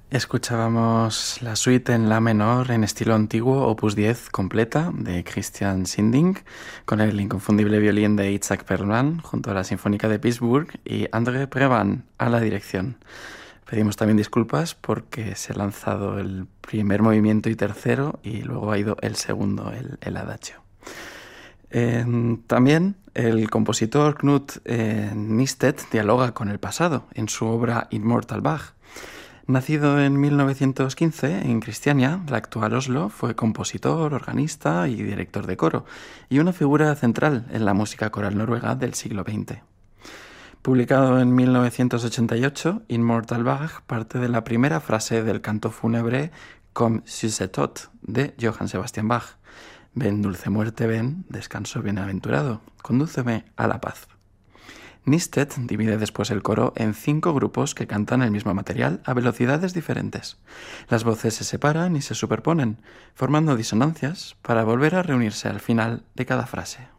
Escuchábamos la suite en la menor en estilo antiguo, opus 10 completa, de Christian Sinding, con el inconfundible violín de Itzhak Perlman, junto a la Sinfónica de Pittsburgh y André Previn a la dirección. Pedimos también disculpas porque se ha lanzado el primer movimiento y tercero y luego ha ido el segundo, el adagio. También el compositor Knut Nystedt dialoga con el pasado en su obra Immortal Bach. Nacido en 1915 en Cristiania, la actual Oslo, fue compositor, organista y director de coro, y una figura central en la música coral noruega del siglo XX. Publicado en 1988, Immortal Bach parte de la primera frase del canto fúnebre Komm süße Tod de Johann Sebastian Bach. Ven, dulce muerte, ven, descanso bienaventurado, condúceme a la paz. Nystedt divide después el coro en 5 grupos que cantan el mismo material a velocidades diferentes. Las voces se separan y se superponen, formando disonancias para volver a reunirse al final de cada frase.